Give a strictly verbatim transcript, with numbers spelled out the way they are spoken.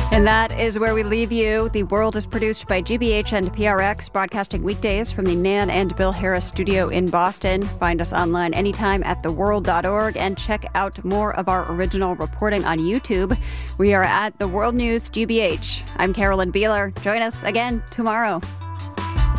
And that is where we leave you. The World is produced by G B H and P R X, broadcasting weekdays from the Nan and Bill Harris studio in Boston. Find us online anytime at the world dot org and check out more of our original reporting on YouTube. We are at The World News G B H. I'm Carolyn Beeler. Join us again tomorrow.